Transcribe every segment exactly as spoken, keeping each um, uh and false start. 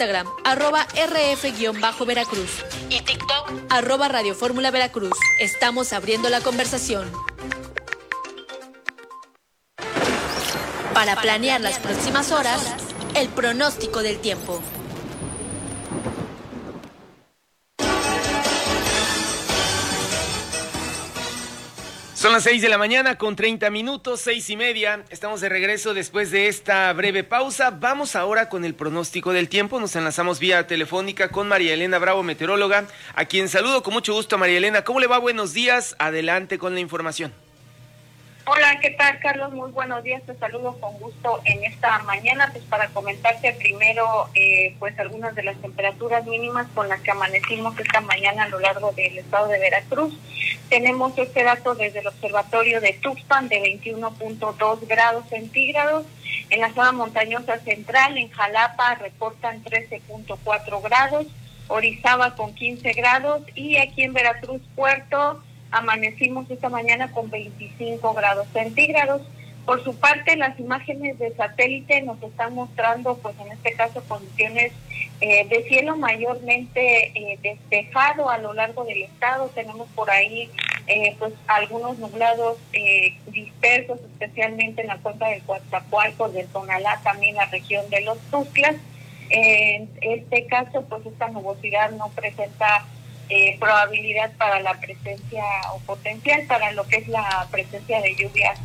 Instagram, arroba rf-veracruz y TikTok, arroba Radio Fórmula Veracruz. Estamos abriendo la conversación. Para planear las próximas horas, el pronóstico del tiempo. Son las seis de la mañana con treinta minutos, seis y media. Estamos de regreso después de esta breve pausa. Vamos ahora con el pronóstico del tiempo. Nos enlazamos vía telefónica con María Elena Bravo, meteoróloga, a quien saludo con mucho gusto. María Elena, ¿cómo le va? Buenos días. Adelante con la información. Hola, ¿qué tal, Carlos? Muy buenos días, te saludo con gusto en esta mañana, pues para comentarte primero, eh, pues algunas de las temperaturas mínimas con las que amanecimos esta mañana a lo largo del estado de Veracruz. Tenemos este dato desde el observatorio de Tuxpan de veintiuno punto dos grados centígrados, en la zona montañosa central, en Jalapa, reportan trece punto cuatro grados, Orizaba con quince grados, y aquí en Veracruz, Puerto, amanecimos esta mañana con veinticinco grados centígrados. Por su parte, las imágenes de satélite nos están mostrando, pues en este caso, condiciones eh, de cielo mayormente eh, despejado a lo largo del estado. Tenemos por ahí eh, pues algunos nublados eh, dispersos, especialmente en la cuenca del Coatzacoalcos, del Tonalá, también la región de los Tuxtlas. Eh, en este caso, pues esta nubosidad no presenta Eh, probabilidad para la presencia o potencial para lo que es la presencia de lluvias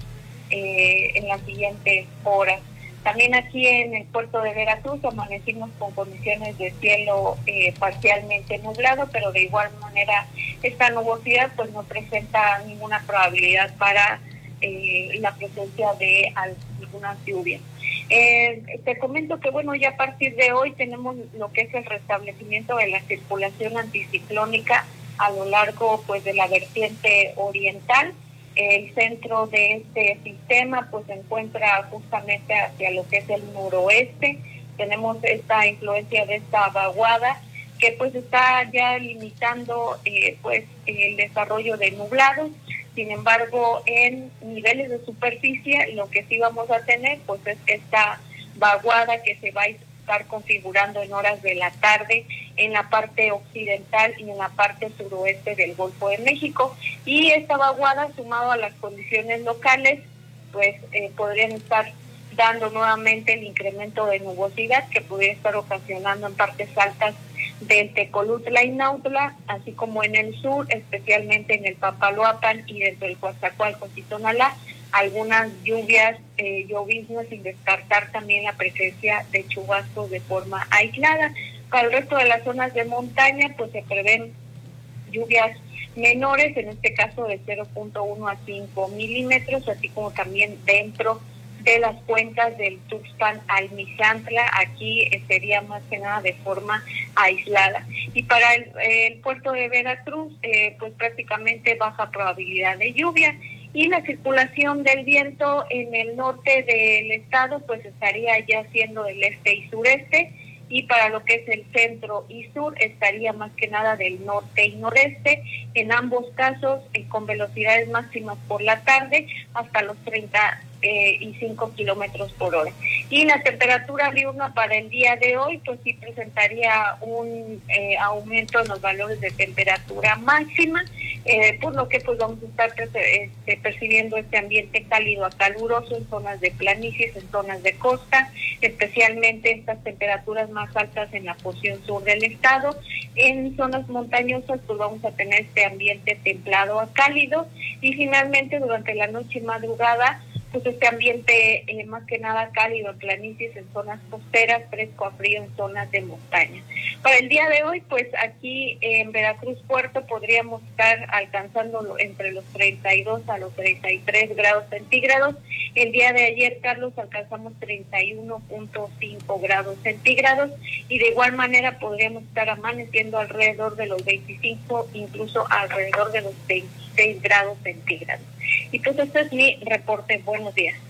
eh, en las siguientes horas. También aquí en el puerto de Veracruz amanecimos con condiciones de cielo eh, parcialmente nublado, pero de igual manera esta nubosidad pues no presenta ninguna probabilidad para eh, la presencia de algunas lluvias. Eh, te comento que bueno, ya a partir de hoy tenemos lo que es el restablecimiento de la circulación anticiclónica a lo largo pues de la vertiente oriental. El centro de este sistema pues se encuentra justamente hacia lo que es el noroeste. Tenemos esta influencia de esta vaguada que pues está ya limitando eh, pues el desarrollo de nublados. Sin embargo, en niveles de superficie, lo que sí vamos a tener, pues es esta vaguada que se va a estar configurando en horas de la tarde en la parte occidental y en la parte suroeste del Golfo de México. Y esta vaguada, sumado a las condiciones locales, pues eh, podrían estar dando nuevamente el incremento de nubosidad que podría estar ocasionando en partes altas del Tecolutla y Nautla, así como en el sur, especialmente en el Papaloapan y dentro del Coatzacoalcos y Tonalá, algunas lluvias, eh, lloviznas, sin descartar también la presencia de chubascos de forma aislada. Para el resto de las zonas de montaña, pues se prevén lluvias menores, en este caso de cero punto uno a cinco milímetros, así como también dentro de las cuencas del Tuxpan al Misantla. Aquí eh, sería más que nada de forma aislada. Y para el, el puerto de Veracruz, eh, pues prácticamente baja probabilidad de lluvia. Y la circulación del viento en el norte del estado, pues estaría ya siendo del este y sureste. Y para lo que es el centro y sur, estaría más que nada del norte y noreste, en ambos casos eh, con velocidades máximas por la tarde hasta los treinta y cinco kilómetros por hora. Y la temperatura diurna para el día de hoy, pues sí presentaría un eh, aumento en los valores de temperatura máxima, eh, por lo que pues vamos a estar este, percibiendo este ambiente cálido a caluroso en zonas de planicies, en zonas de costa, especialmente estas temperaturas más altas en la porción sur del estado. En zonas montañosas pues vamos a tener este ambiente templado a cálido, y finalmente durante la noche y madrugada pues este ambiente eh, más que nada cálido en planicies, en zonas costeras, fresco a frío en zonas de montaña. Para el día de hoy, pues aquí en Veracruz Puerto podríamos estar alcanzando entre los treinta y dos a los treinta y tres grados centígrados. El día de ayer, Carlos, alcanzamos treinta y uno punto cinco grados centígrados, y de igual manera podríamos estar amaneciendo alrededor de los veinticinco, incluso alrededor de los veintiséis grados centígrados. Y pues este es mi reporte. Buenos días.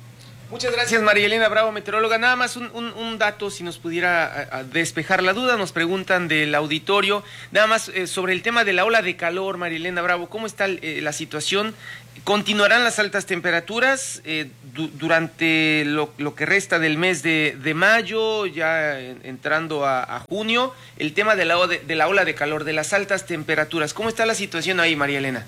Muchas gracias, María Elena Bravo, meteoróloga. Nada más un, un, un dato, si nos pudiera a, a despejar la duda, nos preguntan del auditorio, nada más eh, sobre el tema de la ola de calor, María Elena Bravo, ¿cómo está eh, la situación? ¿Continuarán las altas temperaturas eh, du durante lo, lo que resta del mes de, de mayo, ya en, entrando a, a junio? El tema de la, de, de la ola de calor, de las altas temperaturas, ¿cómo está la situación ahí, María Elena?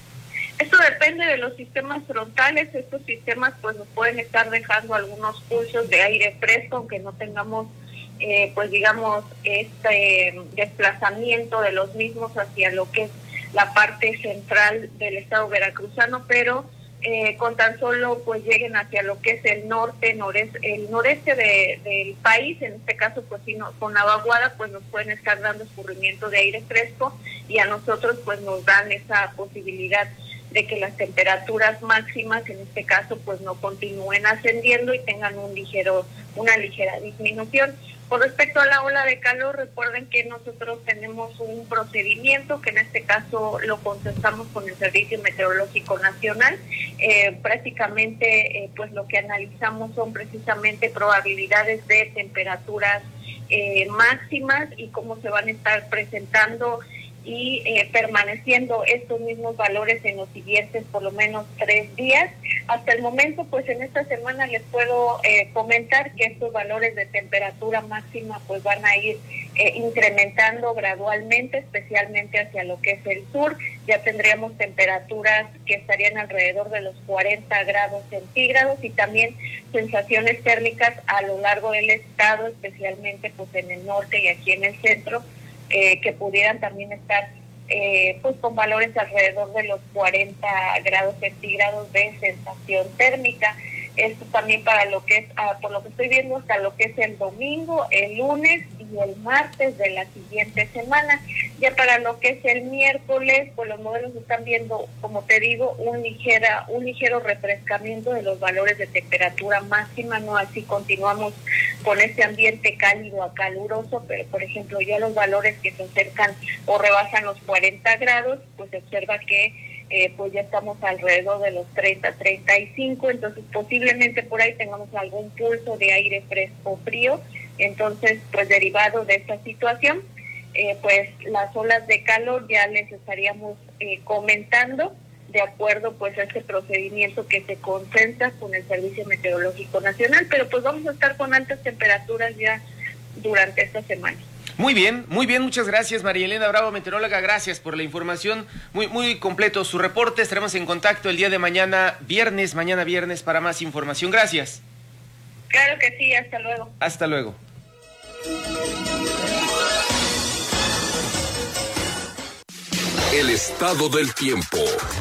Esto depende de los sistemas frontales. Estos sistemas pues nos pueden estar dejando algunos pulsos de aire fresco, aunque no tengamos eh, pues digamos este desplazamiento de los mismos hacia lo que es la parte central del estado veracruzano, pero eh, con tan solo pues lleguen hacia lo que es el norte, noreste, el noreste de, del país, en este caso pues sí, no, con la vaguada pues nos pueden estar dando escurrimiento de aire fresco y a nosotros pues nos dan esa posibilidad de que las temperaturas máximas en este caso pues no continúen ascendiendo y tengan un ligero, una ligera disminución. Por respecto a la ola de calor, recuerden que nosotros tenemos un procedimiento que en este caso lo contestamos con el Servicio Meteorológico Nacional. Eh, prácticamente eh, pues lo que analizamos son precisamente probabilidades de temperaturas eh, máximas y cómo se van a estar presentando y eh, permaneciendo estos mismos valores en los siguientes por lo menos tres días. Hasta el momento, pues en esta semana les puedo eh, comentar que estos valores de temperatura máxima pues van a ir eh, incrementando gradualmente, especialmente hacia lo que es el sur. Ya tendríamos temperaturas que estarían alrededor de los cuarenta grados centígrados y también sensaciones térmicas a lo largo del estado, especialmente pues en el norte y aquí en el centro, Eh, que pudieran también estar eh, pues con valores alrededor de los cuarenta grados centígrados de sensación térmica. Esto también para lo que es, ah, por lo que estoy viendo, hasta lo que es el domingo, el lunes y el martes de la siguiente semana. Ya para lo que es el miércoles, pues los modelos están viendo, como te digo, un ligera, un ligero refrescamiento de los valores de temperatura máxima, no así continuamos con este ambiente cálido a caluroso, pero por ejemplo ya los valores que se acercan o rebasan los cuarenta grados, pues se observa que Eh, pues ya estamos alrededor de los treinta, treinta y cinco, entonces posiblemente por ahí tengamos algún pulso de aire fresco frío. Entonces pues derivado de esta situación, eh, pues las olas de calor ya les estaríamos eh, comentando de acuerdo pues a este procedimiento que se concentra con el Servicio Meteorológico Nacional, pero pues vamos a estar con altas temperaturas ya durante esta semana. Muy bien, muy bien, muchas gracias, María Elena Bravo, meteoróloga, gracias por la información, muy muy completo su reporte. Estaremos en contacto el día de mañana, viernes, mañana viernes, para más información. Gracias. Claro que sí, hasta luego. Hasta luego. El estado del tiempo.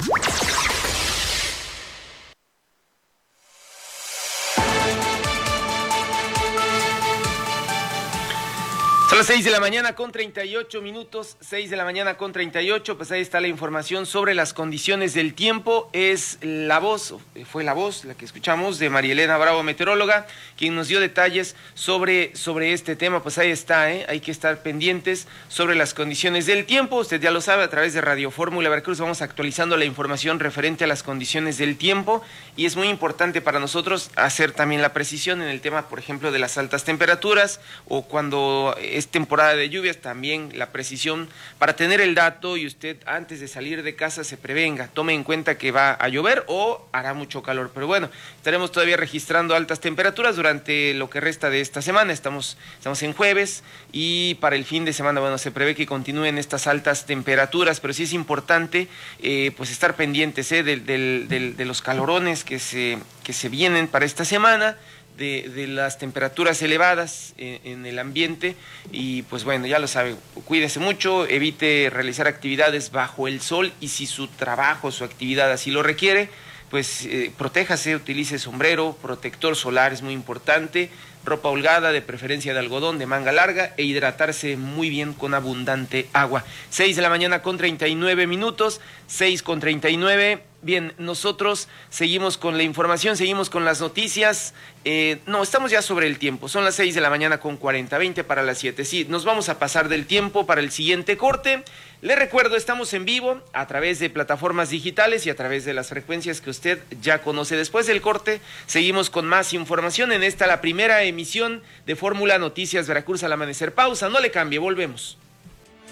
Son las seis de la mañana con treinta y ocho minutos, seis de la mañana con treinta y ocho, pues ahí está la información sobre las condiciones del tiempo. Es la voz, fue la voz, la que escuchamos, de María Elena Bravo, meteoróloga, quien nos dio detalles sobre, sobre este tema. Pues ahí está, ¿eh? Hay que estar pendientes sobre las condiciones del tiempo. Usted ya lo sabe, a través de Radio Fórmula Veracruz vamos actualizando la información referente a las condiciones del tiempo, y es muy importante para nosotros hacer también la precisión en el tema, por ejemplo, de las altas temperaturas, o cuando es temporada de lluvias, también la precisión para tener el dato y usted antes de salir de casa se prevenga, tome en cuenta que va a llover o hará mucho calor. Pero bueno, estaremos todavía registrando altas temperaturas durante lo que resta de esta semana. Estamos, estamos en jueves, y para el fin de semana, bueno, se prevé que continúen estas altas temperaturas, pero sí es importante eh, pues estar pendientes eh, de, de, de, de los calorones que se, que se vienen para esta semana. De, de las temperaturas elevadas en, en el ambiente, y pues bueno, ya lo sabe, cuídese mucho, evite realizar actividades bajo el sol, y si su trabajo, su actividad así lo requiere, pues eh, protéjase, utilice sombrero, protector solar, es muy importante, ropa holgada, de preferencia de algodón, de manga larga, e hidratarse muy bien con abundante agua. seis de la mañana con treinta y nueve minutos, seis con treinta y nueve. Bien, nosotros seguimos con la información, seguimos con las noticias. Eh, no, estamos ya sobre el tiempo. Son las seis de la mañana con cuarenta, veinte para las siete. Sí, nos vamos a pasar del tiempo para el siguiente corte. Le recuerdo, estamos en vivo a través de plataformas digitales y a través de las frecuencias que usted ya conoce. Después del corte, seguimos con más información en esta, la primera emisión de Fórmula Noticias Veracruz al amanecer. Pausa, no le cambie, volvemos.